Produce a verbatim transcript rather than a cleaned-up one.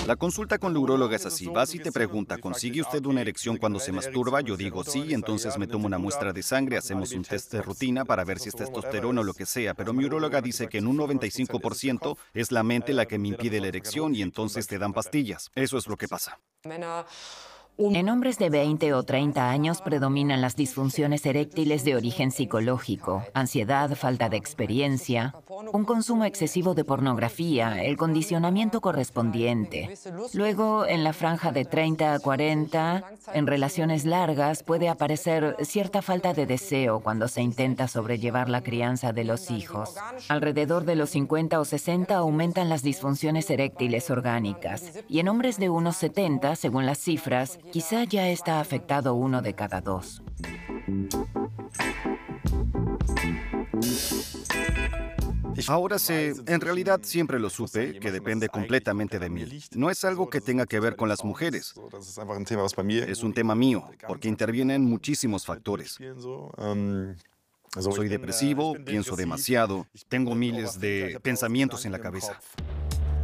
La consulta con la uróloga es así. Vas y te pregunta, ¿consigue usted una erección cuando se masturba? Yo digo sí, entonces me tomo una muestra de sangre, hacemos un test de rutina para ver si es testosterona o lo que sea, pero mi uróloga dice que en un noventa y cinco por ciento es la mente la que me impide la erección y entonces te dan pastillas. Eso es lo que pasa. En hombres de veinte o treinta años predominan las disfunciones eréctiles de origen psicológico, ansiedad, falta de experiencia, un consumo excesivo de pornografía, el condicionamiento correspondiente. Luego, en la franja de treinta a cuarenta, en relaciones largas puede aparecer cierta falta de deseo cuando se intenta sobrellevar la crianza de los hijos. Alrededor de los cincuenta o sesenta aumentan las disfunciones eréctiles orgánicas y en hombres de unos setenta, según las cifras, quizá ya está afectado uno de cada dos. Ahora sé, en realidad siempre lo supe, que depende completamente de mí. No es algo que tenga que ver con las mujeres. Es un tema mío, porque intervienen muchísimos factores. Soy depresivo, pienso demasiado, tengo miles de pensamientos en la cabeza.